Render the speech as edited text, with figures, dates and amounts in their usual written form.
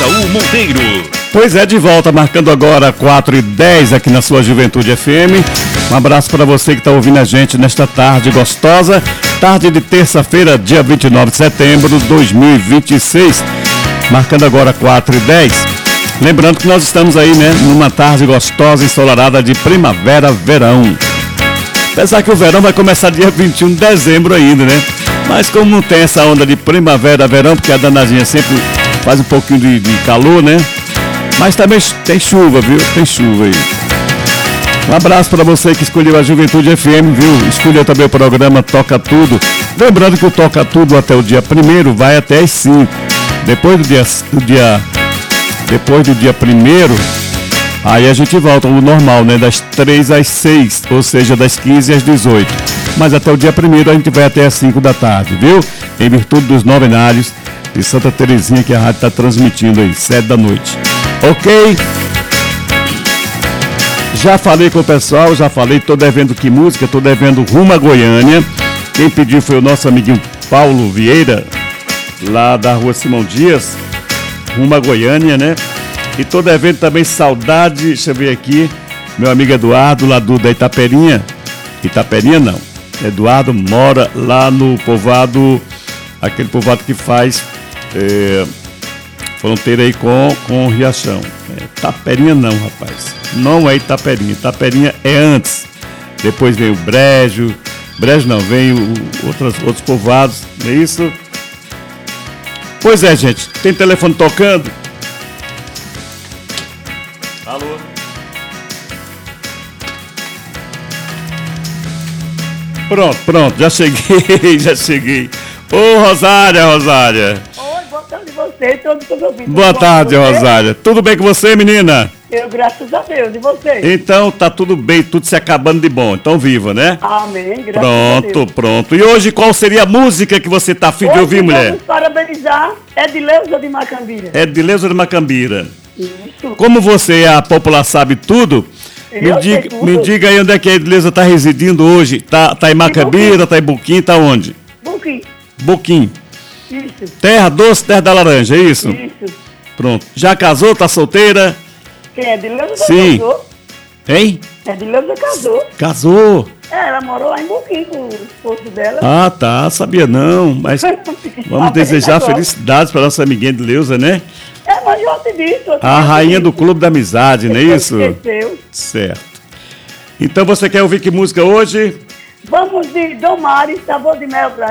Jaú Monteiro. Pois é, de volta, marcando agora 4h10 aqui na sua Juventude FM. Um abraço para você que está ouvindo a gente nesta tarde gostosa, tarde de terça-feira, dia 29 de setembro de 2026, marcando agora 4h10. Lembrando que nós estamos aí, né, numa tarde gostosa, ensolarada de primavera-verão. Apesar que o verão vai começar dia 21 de dezembro ainda, né? Mas como não tem essa onda de primavera-verão, porque a danadinha sempre faz um pouquinho de calor, né? Mas também tem chuva, viu? Tem chuva aí. Um abraço para você que escolheu a Juventude FM, viu? Escolheu também o programa Toca Tudo. Lembrando que o Toca Tudo até o dia 1º vai até as 5. Depois do dia 1º, aí a gente volta ao normal, né? Das 3 às 6, ou seja, das 15 às 18. Mas até o dia 1º a gente vai até às 5 da tarde, viu? Em virtude dos novenários de Santa Terezinha, que a rádio está transmitindo aí, 7 da noite. Ok? Já falei com o pessoal, tô devendo que música? Tô devendo Rumo a Goiânia. Quem pediu foi o nosso amiguinho Paulo Vieira, lá da rua Simão Dias, Rumo a Goiânia, né? E tô devendo também Saudade, deixa eu ver aqui, meu amigo Eduardo, lá da Itaperinha. Itaperinha não, Eduardo mora lá no povoado, aquele povoado que faz fronteira aí com o Riachão. Itaperinha não, rapaz, não é Itaperinha, Itaperinha é antes. Depois vem o Brejo não, vem outros povoados, não é isso? Pois é, gente, tem telefone tocando? Alô? Pronto, já cheguei. Ô, Rosária. Oi, boa tarde você, todos ouvindo. Boa tarde, Rosária. Tudo bem com você, menina? Eu, graças a Deus, e você? Então, tá tudo bem, tudo se acabando de bom. Então, viva, né? Amém, graças a Deus. Pronto. E hoje, qual seria a música que você tá afim de ouvir, mulher? Vamos parabenizar Edileuza de Macambira. Edileuza de Macambira. Isso. Como você, a popular, sabe tudo, me diga aí onde é que a Edileuza tá residindo hoje. Tá em Macambira, tá em Buquim, tá onde? Buquim. Isso. Terra doce, terra da laranja, é isso? Isso. Pronto. Já casou, tá solteira? Quem é Edileuza? Sim. Casou? Hein? Edileuza casou. Casou? Ela morou lá em Buquim com o esposo dela. Ah, tá, sabia não, mas vamos desejar felicidades para nossa amiguinha Edileuza, né? Mas eu te disse. A rainha do Clube da Amizade, não é isso? Esqueceu. Certo. Então você quer ouvir que música hoje? Vamos de Dom Mário, Sabor de Mel pra